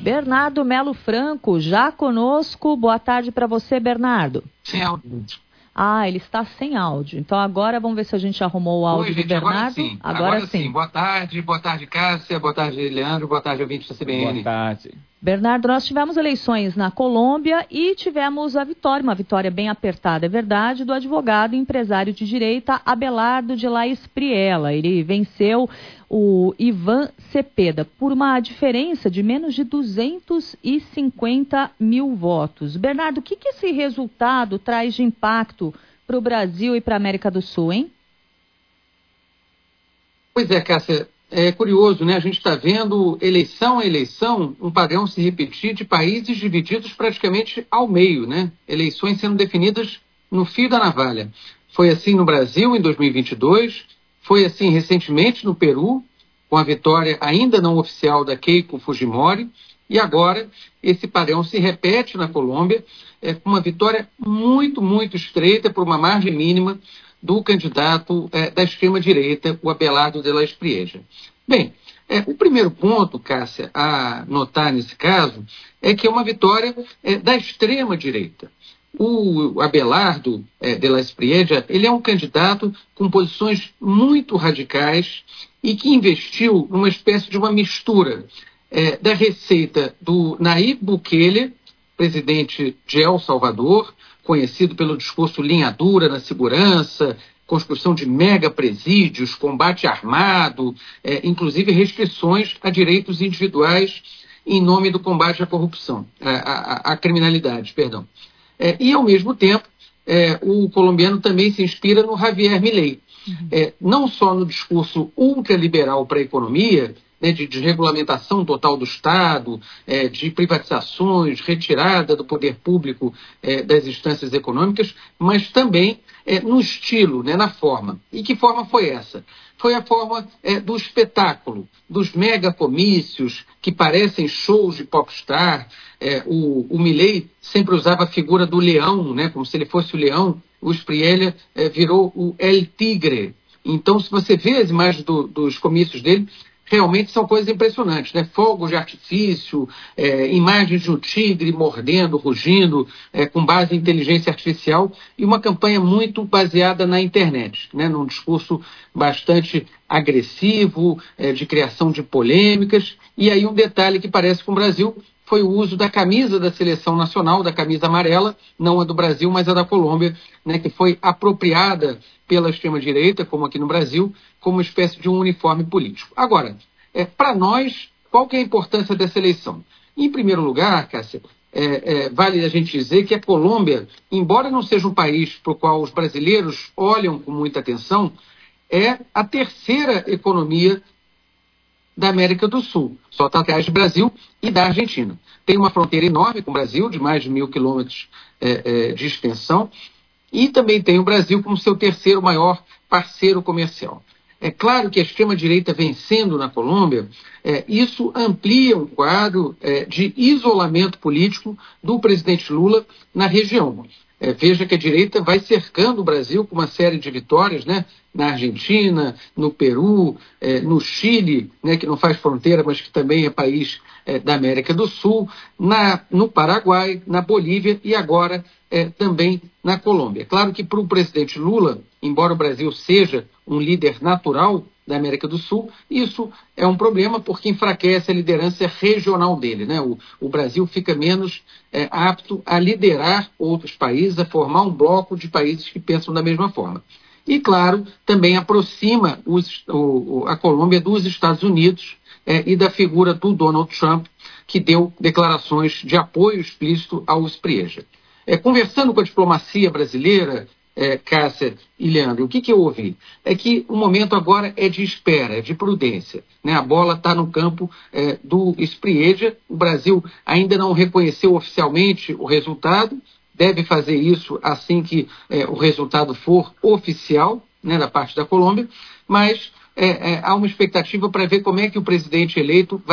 Bernardo Melo Franco, já conosco. Boa tarde para você, Bernardo. Sem áudio. Ele está sem áudio. Então agora vamos ver se a gente arrumou o áudio do Bernardo. Agora sim. Boa tarde, Cássia. Boa tarde, Leandro. Boa tarde, ouvinte da CBN. Boa tarde. Bernardo, nós tivemos eleições na Colômbia e tivemos uma vitória bem apertada, é verdade, do advogado e empresário de direita Abelardo de la Espriella. Ele venceu o Iván Cepeda por uma diferença de menos de 250 mil votos. Bernardo, o que esse resultado traz de impacto para o Brasil e para a América do Sul, hein? Pois é, Cássia. É curioso, né? A gente está vendo eleição a eleição um padrão se repetir de países divididos praticamente ao meio, né? Eleições sendo definidas no fio da navalha. Foi assim no Brasil em 2022, foi assim recentemente no Peru, com a vitória ainda não oficial da Keiko Fujimori, e agora esse padrão se repete na Colômbia, com uma vitória muito, muito estreita por uma margem mínima do candidato da extrema-direita, o Abelardo de la Espriella. Bem, o primeiro ponto, Cássia, a notar nesse caso, é que é uma vitória da extrema-direita. O Abelardo de la Espriella, ele é um candidato com posições muito radicais e que investiu numa espécie de uma mistura da receita do Nayib Bukele, presidente de El Salvador, conhecido pelo discurso linha dura na segurança, construção de mega presídios, combate armado, inclusive restrições a direitos individuais em nome do combate à corrupção, à criminalidade, perdão. E, ao mesmo tempo, o colombiano também se inspira no Javier Milei, não só no discurso ultraliberal para a economia, de desregulamentação total do Estado, de privatizações, retirada do poder público das instâncias econômicas, mas também no estilo, na forma. E que forma foi essa? Foi a forma do espetáculo, dos megacomícios que parecem shows de popstar. O Milei sempre usava a figura do leão, como se ele fosse o leão. O Espriella virou o El Tigre. Então, se você vê as imagens dos comícios dele, realmente são coisas impressionantes, fogos de artifício, imagens de um tigre mordendo, rugindo, com base em inteligência artificial, e uma campanha muito baseada na internet, num discurso bastante agressivo, de criação de polêmicas. E aí um detalhe que parece com o Brasil foi o uso da camisa da seleção nacional, da camisa amarela, não a do Brasil, mas a da Colômbia, que foi apropriada pela extrema-direita, como aqui no Brasil, como uma espécie de um uniforme político. Agora, para nós, qual que é a importância dessa eleição? Em primeiro lugar, Cássia, vale a gente dizer que a Colômbia, embora não seja um país para o qual os brasileiros olham com muita atenção, é a terceira economia da América do Sul, só está atrás do Brasil e da Argentina. Tem uma fronteira enorme com o Brasil, de mais de 1.000 quilômetros de extensão, e também tem o Brasil como seu terceiro maior parceiro comercial. É claro que a extrema-direita vencendo na Colômbia, isso amplia um quadro de isolamento político do presidente Lula na região. Veja que a direita vai cercando o Brasil com uma série de vitórias, na Argentina, no Peru, no Chile, que não faz fronteira, mas que também é país da América do Sul, no Paraguai, na Bolívia e agora também na Colômbia. Claro que para o presidente Lula, embora o Brasil seja um líder natural da América do Sul, isso é um problema porque enfraquece a liderança regional dele. O Brasil fica menos apto a liderar outros países, a formar um bloco de países que pensam da mesma forma. E, claro, também aproxima a Colômbia dos Estados Unidos e da figura do Donald Trump, que deu declarações de apoio explícito ao Espriella. Conversando com a diplomacia brasileira, Cássia e Leandro, o que eu ouvi? É que o momento agora é de espera, é de prudência. A bola está no campo do Espriella. O Brasil ainda não reconheceu oficialmente o resultado, deve fazer isso assim que o resultado for oficial, da parte da Colômbia, mas há uma expectativa para ver como é que o presidente eleito vai